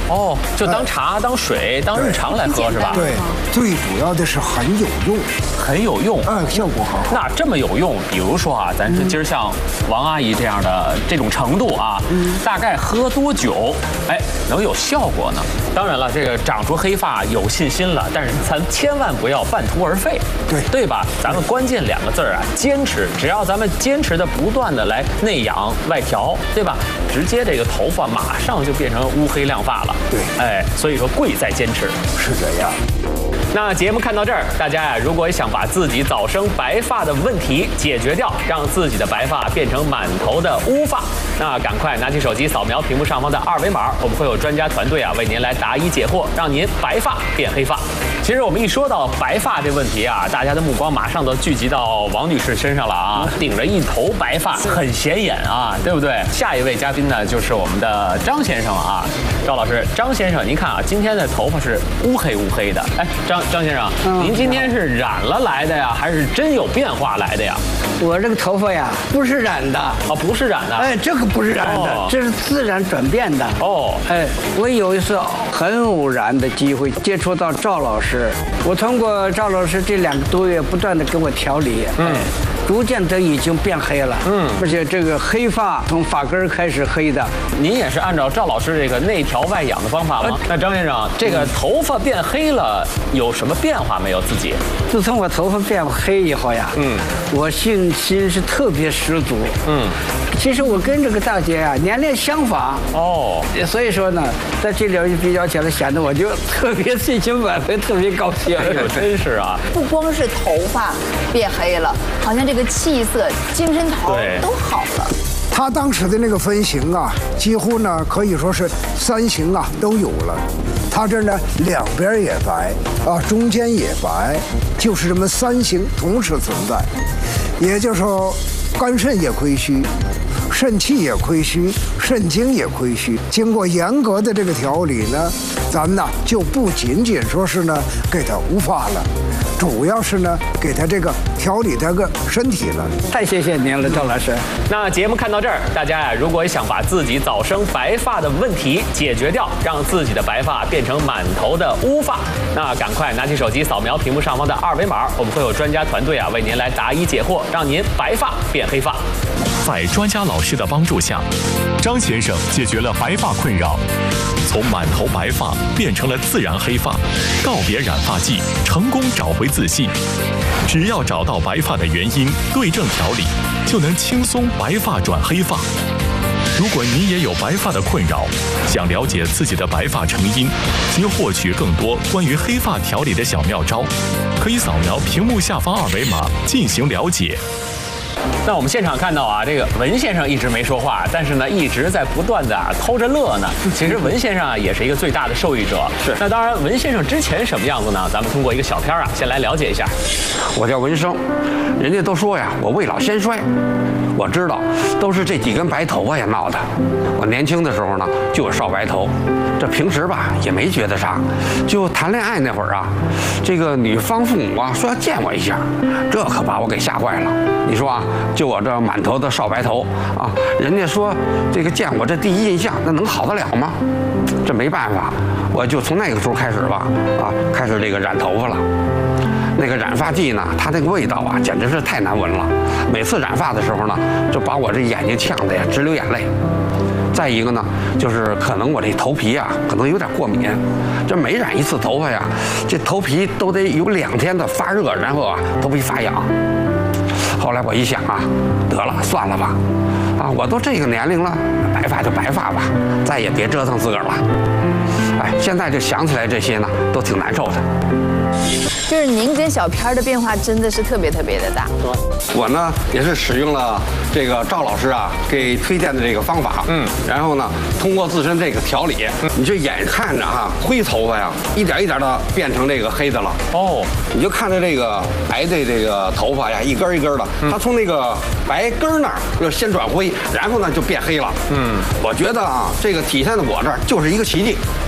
哦，就当茶、当水、当日常来喝是吧？ 对，最主要的是很有用， 很有用， 效果很好。 那这么有用，比如说啊，咱是今儿像王阿姨这样的这种程度啊，大概喝多久，哎，能有效果呢？当然了，这个长出黑发有信心了，但是咱千万不要半途而废，对吧？咱们关键2个字啊，坚持。只要咱们坚持的不断的来内养外调，对吧？直接这个头发马上就变成乌黑亮发了。 对， 哎，所以说贵在坚持， 是这样。 那节目看到这儿，大家呀，如果想把自己早生白发的问题解决掉，让自己的白发变成满头的乌发，那赶快拿起手机扫描屏幕上方的2维码，我们会有专家团队啊为您来答疑解惑，让您白发变黑发。其实我们一说到白发这问题啊，大家的目光马上都聚集到王女士身上了啊，顶着一头白发，很显眼啊，对不对？下一位嘉宾呢，就是我们的张先生啊，赵老师，张先生，您看啊，今天的头发是乌黑乌黑的，哎，张先生，您今天是染了来的呀，还是真有变化来的呀？ 我这个头发呀，不是染的哦，不是染的， 哎，这个不是染的，这是自然转变的。哦，哎，我有一次很偶然的机会接触到赵老师，我通过赵老师这2个多月不断的给我调理，逐渐的已经变黑了，而且这个黑发从发根开始黑的。 您也是按照赵老师这个内调外养的方法吗？那张先生，这个头发变黑了，有什么变化没有？自己？ 自从我头发变黑以后呀，我信心是特别十足，其实我跟这个大姐啊年龄相仿哦，所以说呢，在这里比较起来，显得我就特别信心满分，特别高兴。 哎呦，真是啊！ 不光是头发变黑了，好像这个气色、精神头都好了。 他当时的那个分型啊，几乎呢可以说是3型啊都有了。他这呢2边也白啊，中间也白，就是这么3型同时存在。也就是说，肝肾也亏虚，肾气也亏虚，肾精也亏虚。经过严格的这个调理呢，咱呢就不仅仅说是呢给他乌发了，主要是呢给他这个调理这个身体了。 太谢谢您了，赵老师。 那节目看到这儿，大家呀，如果想把自己早生白发的问题解决掉，让自己的白发变成满头的乌发，那赶快拿起手机扫描屏幕上方的2维码，我们会有专家团队啊为您来答疑解惑，让您白发变黑发。 在专家老师的帮助下，张先生解决了白发困扰，从满头白发变成了自然黑发，告别染发剂，成功找回自信。只要找到白发的原因，对症调理，就能轻松白发转黑发。如果你也有白发的困扰，想了解自己的白发成因及获取更多关于黑发调理的小妙招，可以扫描屏幕下方2维码进行了解。 那我们现场看到啊，这个文先生一直没说话，但是呢一直在不断的偷着乐呢。其实文先生啊也是一个最大的受益者。是。那当然，文先生之前什么样子呢？咱们通过一个小片啊，先来了解一下。 我叫文生，人家都说呀，我未老先衰。我知道，都是这几根白头发呀闹的。我年轻的时候呢，就有少白头，这平时吧也没觉得啥。就谈恋爱那会儿啊，这个女方父母啊说要见我一下，这可把我给吓坏了。你说啊，就我这满头的少白头啊，人家说这个见我这第一印象，那能好得了吗？这没办法，我就从那个时候开始吧，开始这个染头发了。那个染发剂呢，它那个味道啊，简直是太难闻了。每次染发的时候呢，就把我这眼睛呛得呀直流眼泪。再一个呢，就是可能我这头皮啊，可能有点过敏。这每染一次头发呀，这头皮都得有2天的发热，然后啊，头皮发痒。后来我一想啊，得了，算了吧，我都这个年龄了，白发就白发吧，再也别折腾自个儿了。哎，现在就想起来这些呢，都挺难受的。 就是您跟小片的变化真的是特别特别的大。 我呢也是使用了这个赵老师啊给推荐的这个方法，然后呢通过自身这个调理，你就眼看着哈灰头发呀一点一点的变成这个黑的了。哦，你就看着这个白的这个头发呀一根一根的，它从那个白根那儿就先转灰，然后呢就变黑了。我觉得啊这个体现在我这儿就是一个奇迹。 赵老师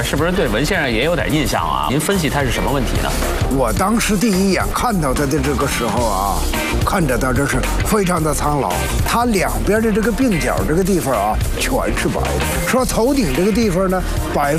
是不是对文先生也有点印象啊？您分析他是什么问题呢？ 我当时第一眼看到他的这个时候啊，看着他这是非常的苍老，他两边的这个鬓角这个地方啊全是白的，说头顶这个地方呢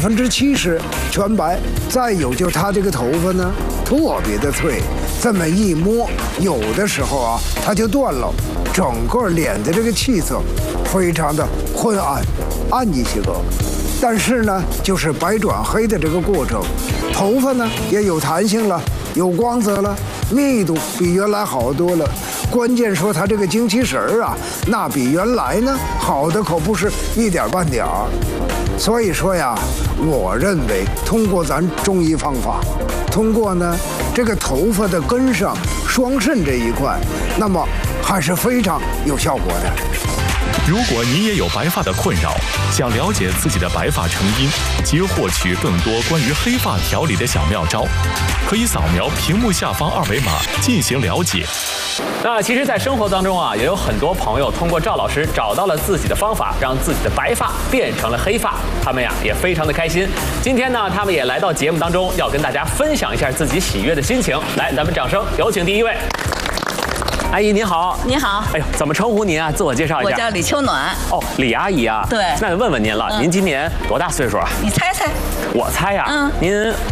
70%全白，再有就他这个头发呢特别的脆，这么一摸，有的时候啊它就断了，整个脸的这个气色非常的昏暗，暗一些个。但是呢，就是白转黑的这个过程，头发呢也有弹性了，有光泽了，密度比原来好多了。关键说他这个精气神儿啊，那比原来呢好的可不是一点半点儿。所以说呀，我认为通过咱中医方法，通过呢这个头发的根上双肾这一块，那么还是非常有效果的。 如果你也有白发的困扰，想了解自己的白发成因及获取更多关于黑发调理的小妙招，可以扫描屏幕下方2维码进行了解。 那其实，在生活当中啊，也有很多朋友通过赵老师找到了自己的方法，让自己的白发变成了黑发，他们呀也非常的开心。今天呢，他们也来到节目当中，要跟大家分享一下自己喜悦的心情。来，咱们掌声有请第一位。阿姨您好， 您好。 哎呦，怎么称呼您啊？自我介绍一下。 我叫李秋暖。 哦，李阿姨啊。 对。 那问问您了，您今年多大岁数啊？ 你猜猜。 我猜呀。您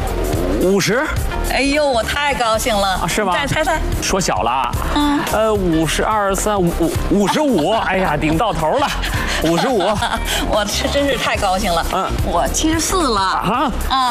50。 哎呦，我太高兴了啊！是吗？ 再猜猜。 说小了啊。52、3、55，哎呀，顶到头了。55， 我真是太高兴了。我74了。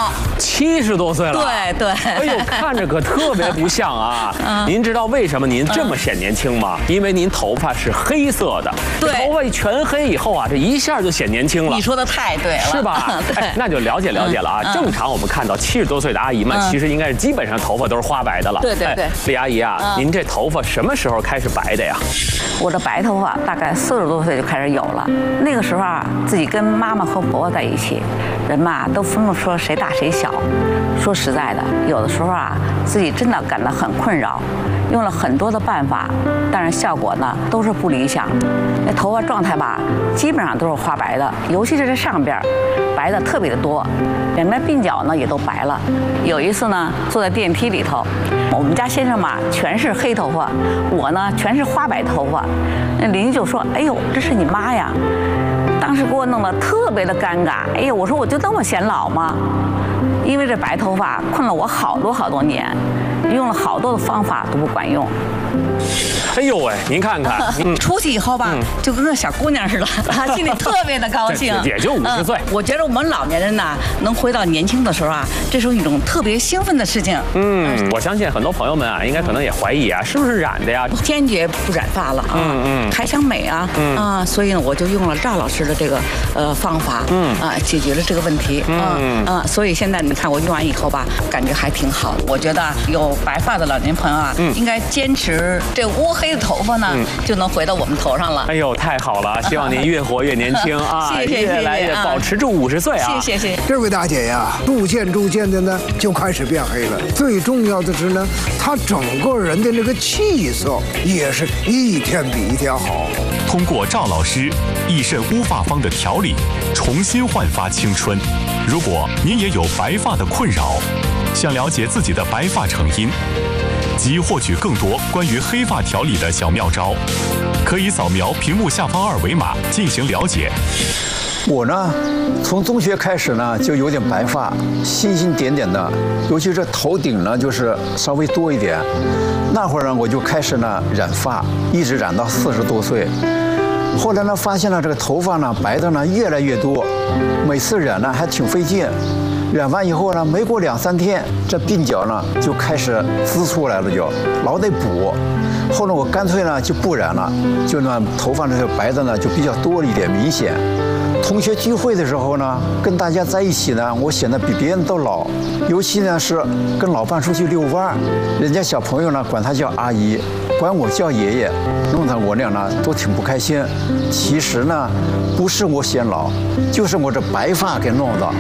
70多岁了。 对对。 哎呦，看着可特别不像啊。您知道为什么您这么显年轻吗？因为您头发是黑色的。 对。 头发全黑以后啊，这一下就显年轻了。 你说的太对了。 是吧？ 对。 那就了解了解了啊。正常我们看到70多岁的阿姨们，其实应该是基本上头发都是花白的了。 对对对。 李阿姨啊，您这头发什么时候开始白的呀？ 我这白头发大概40多岁就开始有了。那个时候啊，自己跟妈妈和婆婆在一起，人嘛都分不出谁大谁小。说实在的，有的时候啊，自己真的感到很困扰，用了很多的办法，但是效果呢都是不理想。那头发状态吧，基本上都是花白的，尤其是这上边白的特别的多，两边鬓角呢也都白了。有一次呢，坐在电梯里头，我们家先生嘛全是黑头发，我呢全是花白头发。那邻居就说：“哎呦，这是你妈呀！”当时给我弄得特别的尴尬。哎呦，我说我就那么显老吗？因为这白头发困了我好多年，用了好多的方法都不管用。 哎呦喂，您看看， 出去以后吧，就跟个小姑娘似的，心里特别的高兴。 也就50岁。 我觉得我们老年人呢，能回到年轻的时候啊，这是一种特别兴奋的事情。 我相信很多朋友们啊，应该可能也怀疑啊，是不是染的呀？ 坚决不染发了啊，还想美啊，所以呢，我就用了赵老师的这个方法，解决了这个问题，所以现在你看我用完以后吧，感觉还挺好的。我觉得有白发的老年朋友啊，应该坚持这乌黑的头发呢，就能回到我们头上了。 哎呦，太好了！希望您越活越年轻啊， 谢谢越来越保持住50岁啊！ 谢谢。 这位大姐呀，逐渐的呢就开始变黑了。最重要的是呢，她整个人的那个气色也是一天比一天好。 通过赵老师益肾乌发方的调理，重新焕发青春。如果您也有白发的困扰，想了解自己的白发成因及获取更多关于黑发调理的小妙招，可以扫描屏幕下方2维码进行了解。 我呢，从中学开始呢，就有点白发，星星点点的，尤其是头顶呢，就是稍微多一点。那会儿呢，我就开始呢染发，一直染到40多岁。后来呢，发现了这个头发呢白的呢越来越多，每次染呢还挺费劲。染完以后呢，没过2、3天，这鬓角呢就开始滋出来了，就老得补。后来我干脆呢就不染了，就呢头发这个白的呢就比较多了一点，明显。同学聚会的时候呢，跟大家在一起呢，我显得比别人都老。尤其呢是跟老伴出去遛弯，人家小朋友呢管他叫阿姨，管我叫爷爷，弄得我俩呢都挺不开心。其实呢，不是我显老，就是我这白发给弄的。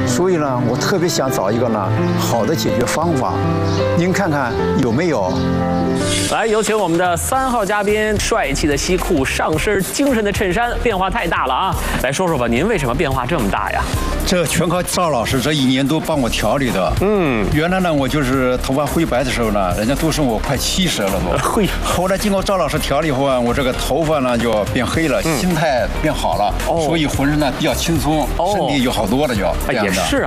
所以呢，我特别想找一个呢好的解决方法，您看看有没有？ 来，有请我们的3号嘉宾，帅气的西裤，上身精神的衬衫，变化太大了啊！来说说吧，您为什么变化这么大呀？ 这全靠赵老师这1年多帮我调理的。原来呢，我就是头发灰白的时候呢，人家都说我快70了都。后来经过赵老师调理后啊，我这个头发呢就变黑了，心态变好了，所以浑身呢比较轻松，身体就好多了就。 也是